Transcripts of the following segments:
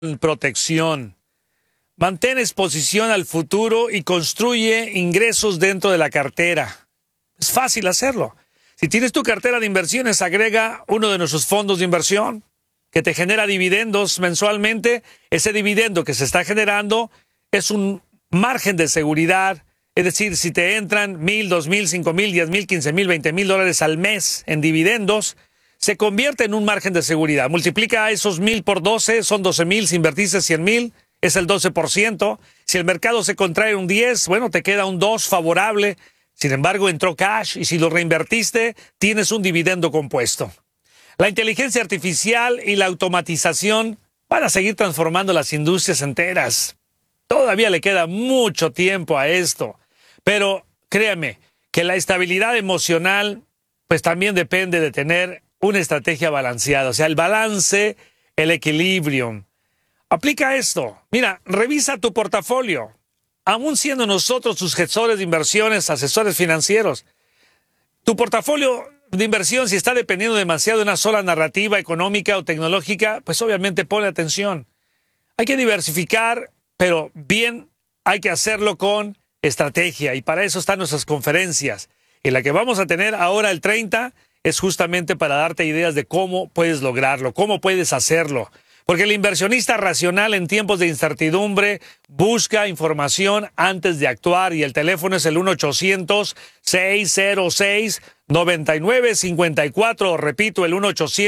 protección. Mantén exposición al futuro y construye ingresos dentro de la cartera. Es fácil hacerlo. Si tienes tu cartera de inversiones, agrega uno de nuestros fondos de inversión que te genera dividendos mensualmente. Ese dividendo que se está generando es un margen de seguridad. Es decir, si te entran 1,000, 2,000, 5,000, 10,000, 15,000, 20,000 dólares al mes en dividendos, se convierte en un margen de seguridad. Multiplica esos 1,000 por 12, son 12,000. Si invertiste 100,000, es el 12%. Si el mercado se contrae un 10, bueno, te queda un 2 favorable. Sin embargo, entró cash y si lo reinvertiste, tienes un dividendo compuesto. La inteligencia artificial y la automatización van a seguir transformando las industrias enteras. Todavía le queda mucho tiempo a esto. Pero créame que la estabilidad emocional pues también depende de tener una estrategia balanceada. O sea, el balance, el equilibrio. Aplica esto. Mira, revisa tu portafolio. Aún siendo nosotros tus gestores de inversiones, asesores financieros, tu portafolio de inversión, si está dependiendo demasiado de una sola narrativa económica o tecnológica, pues obviamente pone atención. Hay que diversificar, pero bien hay que hacerlo con estrategia. Y para eso están nuestras conferencias. Y la que vamos a tener ahora el 30 es justamente para darte ideas de cómo puedes lograrlo, cómo puedes hacerlo. Porque el inversionista racional en tiempos de incertidumbre busca información antes de actuar y el teléfono es el 1-800-606-9954. Repito, el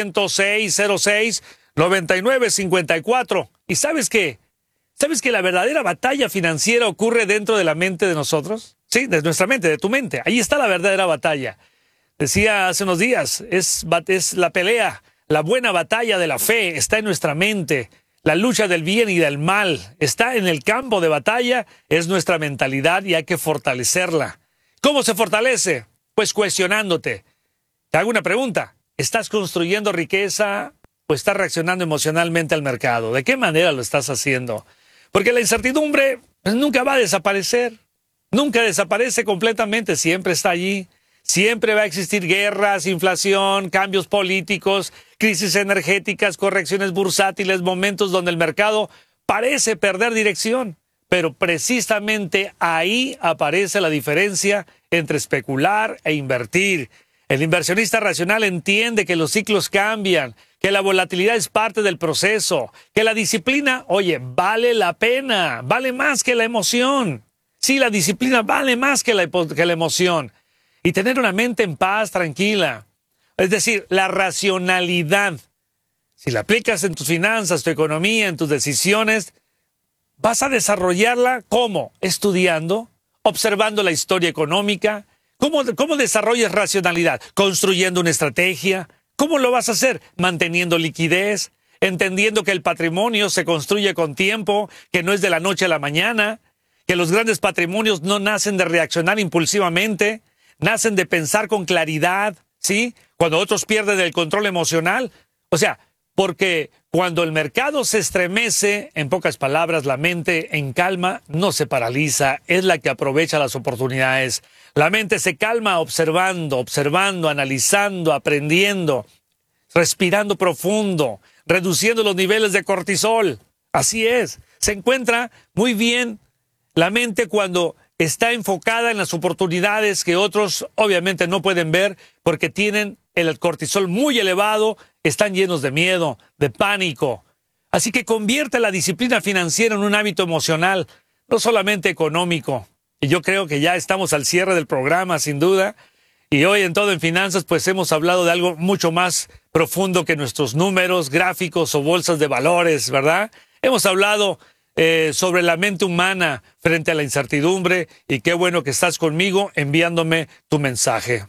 1-800-606-9954. ¿Y sabes qué? ¿Sabes que la verdadera batalla financiera ocurre dentro de la mente de nosotros? Sí, de nuestra mente, de tu mente. Ahí está la verdadera batalla. Decía hace unos días, es la pelea. La buena batalla de la fe está en nuestra mente. La lucha del bien y del mal está en el campo de batalla, es nuestra mentalidad y hay que fortalecerla. ¿Cómo se fortalece? Pues cuestionándote. Te hago una pregunta. ¿Estás construyendo riqueza o estás reaccionando emocionalmente al mercado? ¿De qué manera lo estás haciendo? Porque la incertidumbre pues, nunca va a desaparecer. Nunca desaparece completamente, siempre está allí. Siempre va a existir guerras, inflación, cambios políticos, crisis energéticas, correcciones bursátiles, momentos donde el mercado parece perder dirección. Pero precisamente ahí aparece la diferencia entre especular e invertir. El inversionista racional entiende que los ciclos cambian, que la volatilidad es parte del proceso, que la disciplina, oye, vale la pena, vale más que la emoción. Sí, la disciplina vale más que la emoción. Y tener una mente en paz, tranquila. Es decir, la racionalidad. Si la aplicas en tus finanzas, tu economía, en tus decisiones, vas a desarrollarla ¿cómo? Estudiando, observando la historia económica. ¿Cómo desarrollas racionalidad? Construyendo una estrategia. ¿Cómo lo vas a hacer? Manteniendo liquidez, entendiendo que el patrimonio se construye con tiempo, que no es de la noche a la mañana, que los grandes patrimonios no nacen de reaccionar impulsivamente, nacen de pensar con claridad, ¿sí? Cuando otros pierden el control emocional. O sea, porque cuando el mercado se estremece, en pocas palabras, la mente en calma no se paraliza, es la que aprovecha las oportunidades. La mente se calma observando, analizando, aprendiendo, respirando profundo, reduciendo los niveles de cortisol. Así es. Se encuentra muy bien la mente cuando está enfocada en las oportunidades que otros obviamente no pueden ver porque tienen el cortisol muy elevado, están llenos de miedo, de pánico. Así que convierte la disciplina financiera en un hábito emocional, no solamente económico. Y yo creo que ya estamos al cierre del programa, sin duda. Y hoy en Todo en Finanzas, pues hemos hablado de algo mucho más profundo que nuestros números, gráficos o bolsas de valores, ¿verdad? Hemos hablado sobre la mente humana frente a la incertidumbre y qué bueno que estás conmigo enviándome tu mensaje.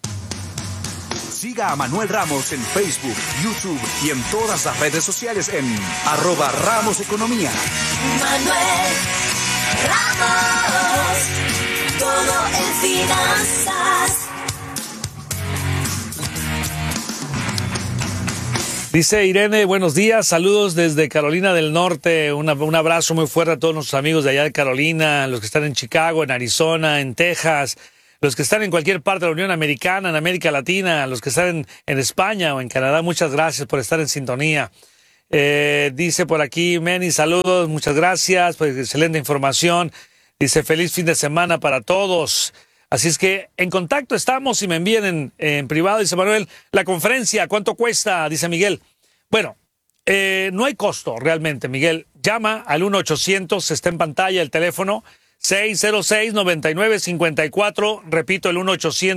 Siga a Manuel Ramos en Facebook, YouTube y en todas las redes sociales en @RamosEconomía. Manuel Ramos, todo en finanzas. Dice Irene, buenos días, saludos desde Carolina del Norte, un abrazo muy fuerte a todos nuestros amigos de allá de Carolina, los que están en Chicago, en Arizona, en Texas, los que están en cualquier parte de la Unión Americana, en América Latina, los que están en España o en Canadá, muchas gracias por estar en sintonía. Dice por aquí, Manny, saludos, muchas gracias, pues excelente información. Dice, feliz fin de semana para todos. Así es que en contacto estamos y me envían en privado. Dice Manuel, la conferencia, ¿cuánto cuesta? Dice Miguel. Bueno, no hay costo realmente, Miguel. Llama al 1-800, está en pantalla el teléfono, 606-9954. Repito, el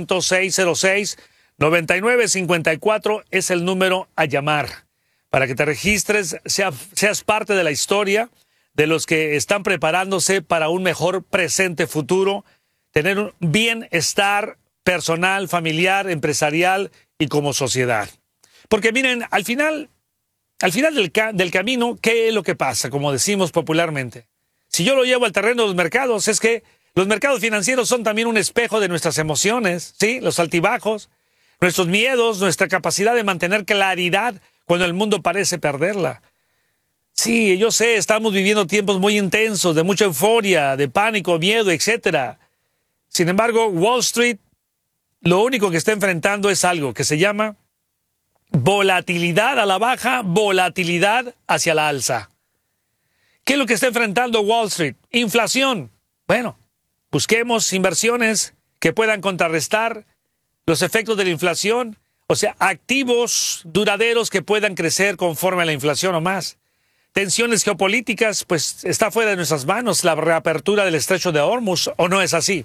1-800-606-9954 es el número a llamar para que te registres, seas parte de la historia de los que están preparándose para un mejor presente futuro, tener un bienestar personal, familiar, empresarial y como sociedad. Porque miren, al final del camino, ¿qué es lo que pasa? Como decimos popularmente. Si yo lo llevo al terreno de los mercados, es que los mercados financieros son también un espejo de nuestras emociones, ¿sí? Los altibajos, nuestros miedos, nuestra capacidad de mantener claridad cuando el mundo parece perderla. Sí, yo sé, estamos viviendo tiempos muy intensos, de mucha euforia, de pánico, miedo, etcétera. Sin embargo, Wall Street lo único que está enfrentando es algo que se llama volatilidad a la baja, volatilidad hacia la alza. ¿Qué es lo que está enfrentando Wall Street? Inflación. Bueno, busquemos inversiones que puedan contrarrestar los efectos de la inflación, o sea, activos duraderos que puedan crecer conforme a la inflación o más. Tensiones geopolíticas, pues está fuera de nuestras manos la reapertura del estrecho de Hormuz, ¿o no es así?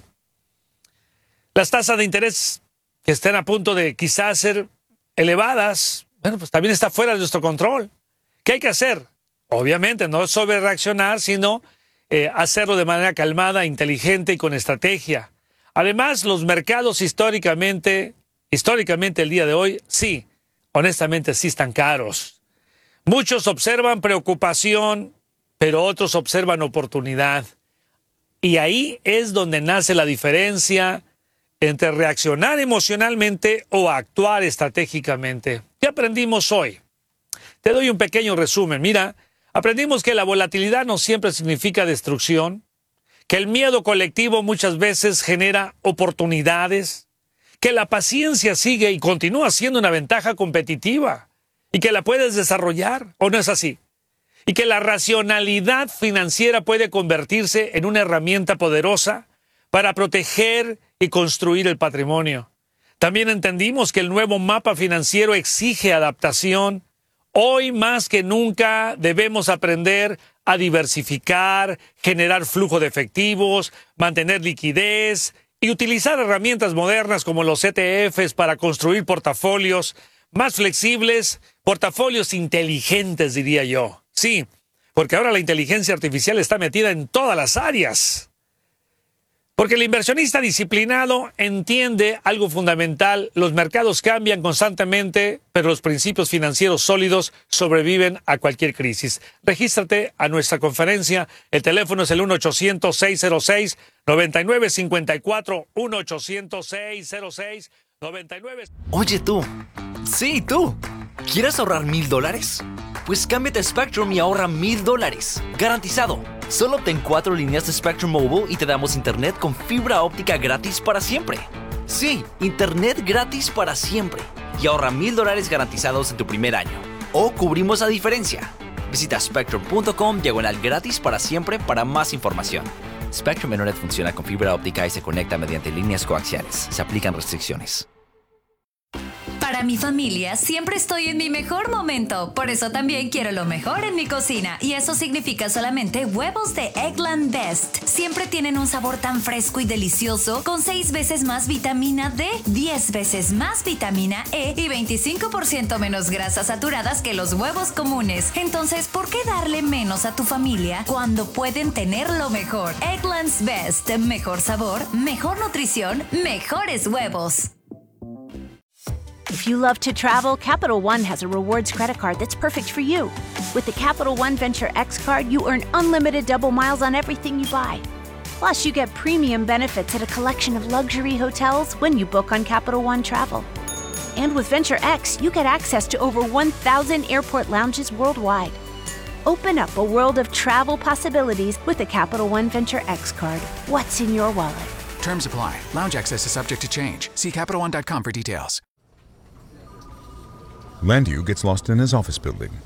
Las tasas de interés que estén a punto de quizás ser elevadas, bueno, pues también está fuera de nuestro control. ¿Qué hay que hacer? Obviamente, no sobrereaccionar, sino hacerlo de manera calmada, inteligente y con estrategia. Además, los mercados históricamente el día de hoy, sí, honestamente sí están caros. Muchos observan preocupación, pero otros observan oportunidad. Y ahí es donde nace la diferencia entre reaccionar emocionalmente o actuar estratégicamente. ¿Qué aprendimos hoy? Te doy un pequeño resumen. Mira, aprendimos que la volatilidad no siempre significa destrucción, que el miedo colectivo muchas veces genera oportunidades, que la paciencia sigue y continúa siendo una ventaja competitiva y que la puedes desarrollar, ¿o no es así? Y que la racionalidad financiera puede convertirse en una herramienta poderosa para proteger y construir el patrimonio. También entendimos que el nuevo mapa financiero exige adaptación. Hoy más que nunca debemos aprender a diversificar, generar flujo de efectivos, mantener liquidez y utilizar herramientas modernas como los ETFs para construir portafolios más flexibles, portafolios inteligentes, diría yo. Sí, porque ahora la inteligencia artificial está metida en todas las áreas. Porque el inversionista disciplinado entiende algo fundamental: los mercados cambian constantemente, pero los principios financieros sólidos sobreviven a cualquier crisis. Regístrate a nuestra conferencia. El teléfono es el 1-800-606-9954, 1-800-606-99. Oye tú, sí tú, ¿quieres ahorrar $1,000? Pues cámbiate a Spectrum y ahorra $1,000, garantizado. Solo obtén 4 líneas de Spectrum Mobile y te damos internet con fibra óptica gratis para siempre. Sí, internet gratis para siempre. Y ahorra $1,000 garantizados en tu primer año. O cubrimos la diferencia. Visita spectrum.com/gratis para siempre para más información. Spectrum Internet funciona con fibra óptica y se conecta mediante líneas coaxiales. Se aplican restricciones. Para mi familia siempre estoy en mi mejor momento, por eso también quiero lo mejor en mi cocina, y eso significa solamente huevos de Eggland Best. Siempre tienen un sabor tan fresco y delicioso, con 6 veces más vitamina D, 10 veces más vitamina E y 25% menos grasas saturadas que los huevos comunes. Entonces, ¿por qué darle menos a tu familia cuando pueden tener lo mejor? Eggland's Best, mejor sabor, mejor nutrición, mejores huevos. If you love to travel, Capital One has a rewards credit card that's perfect for you. With the Capital One Venture X card, you earn unlimited double miles on everything you buy. Plus, you get premium benefits at a collection of luxury hotels when you book on Capital One Travel. And with Venture X, you get access to over 1,000 airport lounges worldwide. Open up a world of travel possibilities with the Capital One Venture X card. What's in your wallet? Terms apply. Lounge access is subject to change. See CapitalOne.com for details. Landu gets lost in his office building.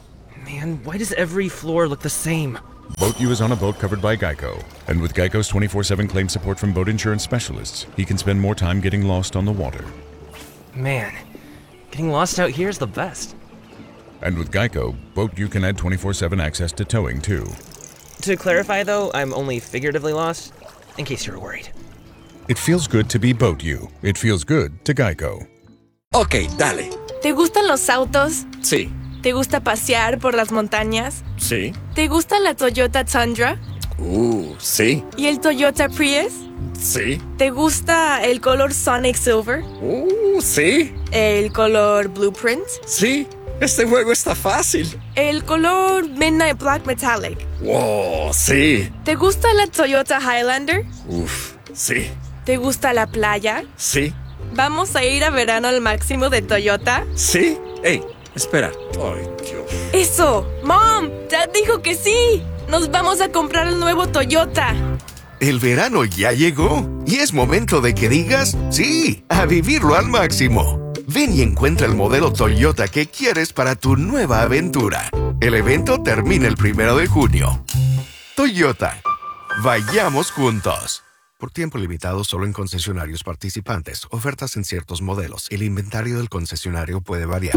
Man, why does every floor look the same? Boat U is on a boat covered by Geico. And with Geico's 24/7 claim support from boat insurance specialists, he can spend more time getting lost on the water. Man, getting lost out here is the best. And with Geico, Boat U can add 24/7 access to towing, too. To clarify, though, I'm only figuratively lost, in case you were worried. It feels good to be Boat U. It feels good to Geico. Ok, dale. ¿Te gustan los autos? Sí. ¿Te gusta pasear por las montañas? Sí. ¿Te gusta la Toyota Tundra? Sí. ¿Y el Toyota Prius? Sí. ¿Te gusta el color Sonic Silver? Sí. ¿El color Blueprint? Sí. Este juego está fácil. ¿El color Midnight Black Metallic? Wow, sí. ¿Te gusta la Toyota Highlander? Sí. ¿Te gusta la playa? Sí. ¿Vamos a ir a verano al máximo de Toyota? Sí. Hey, espera. Ay, Dios. ¡Eso! ¡Mom! ¡Dad dijo que sí! ¡Nos vamos a comprar el nuevo Toyota! El verano ya llegó y es momento de que digas sí, a vivirlo al máximo. Ven y encuentra el modelo Toyota que quieres para tu nueva aventura. El evento termina el 1 de junio. Toyota. Vayamos juntos. Por tiempo limitado solo en concesionarios participantes. Ofertas en ciertos modelos. El inventario del concesionario puede variar.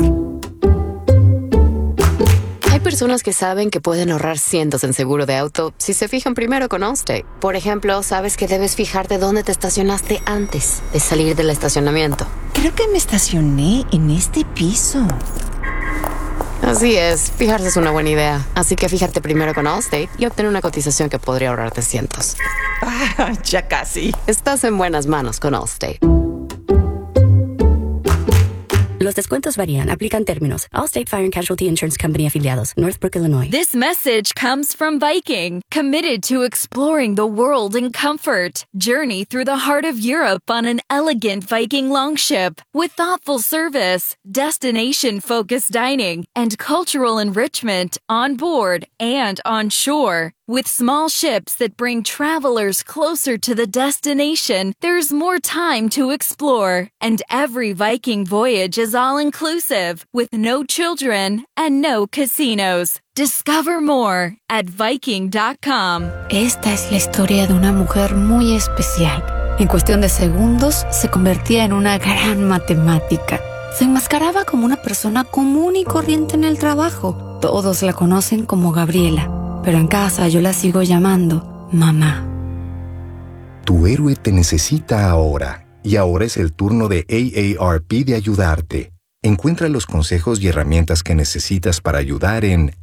Hay personas que saben que pueden ahorrar cientos en seguro de auto si se fijan primero con Allstate. Por ejemplo, sabes que debes fijarte dónde te estacionaste antes de salir del estacionamiento. Creo que me estacioné en este piso. Así es, fijarse es una buena idea. Así que fíjate primero con Allstate y obtener una cotización que podría ahorrarte cientos. Ya casi. Estás en buenas manos con Allstate. Los descuentos varían. Aplican términos. Allstate Fire and Casualty Insurance Company afiliados. Northbrook, Illinois. This message comes from Viking, committed to exploring the world in comfort. Journey through the heart of Europe on an elegant Viking longship with thoughtful service, destination-focused dining, and cultural enrichment on board and on shore. With small ships that bring travelers closer to the destination, there's more time to explore. And every Viking voyage is all-inclusive, with no children and no casinos. Discover more at Viking.com. Esta es la historia de una mujer muy especial. En cuestión de segundos, se convertía en una gran matemática. Se enmascaraba como una persona común y corriente en el trabajo. Todos la conocen como Gabriela. Pero en casa yo la sigo llamando mamá. Tu héroe te necesita ahora, y ahora es el turno de AARP de ayudarte. Encuentra los consejos y herramientas que necesitas para ayudar en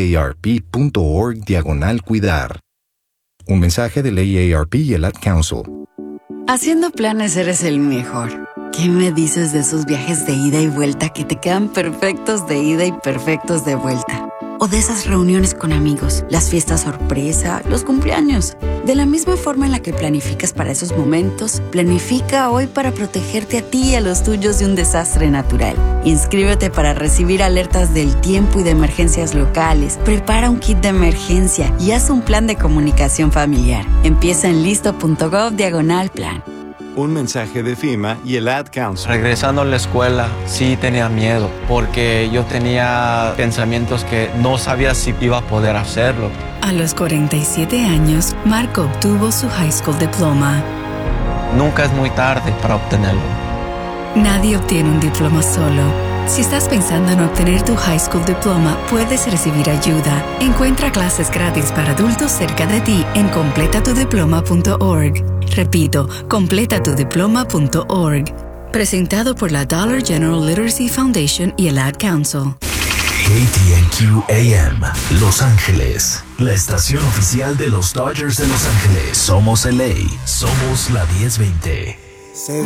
aarp.org/cuidar. Un mensaje del AARP y el Ad Council. Haciendo planes eres el mejor. ¿Qué me dices de esos viajes de ida y vuelta que te quedan perfectos de ida y perfectos de vuelta? O de esas reuniones con amigos, las fiestas sorpresa, los cumpleaños. De la misma forma en la que planificas para esos momentos, planifica hoy para protegerte a ti y a los tuyos de un desastre natural. Inscríbete para recibir alertas del tiempo y de emergencias locales. Prepara un kit de emergencia y haz un plan de comunicación familiar. Empieza en listo.gov/plan. Un mensaje de FEMA y el Ad Council. Regresando a la escuela, sí tenía miedo, porque yo tenía pensamientos que no sabía si iba a poder hacerlo. A los 47 años, Marco obtuvo su high school diploma. Nunca es muy tarde para obtenerlo. Nadie obtiene un diploma solo. Si estás pensando en obtener tu high school diploma, puedes recibir ayuda. Encuentra clases gratis para adultos cerca de ti en completatudiploma.org. Repito, completatudiploma.org. Presentado por la Dollar General Literacy Foundation y el Ad Council. KTNQ AM, Los Ángeles, la estación oficial de los Dodgers de Los Ángeles. Somos LA, somos la 1020. Se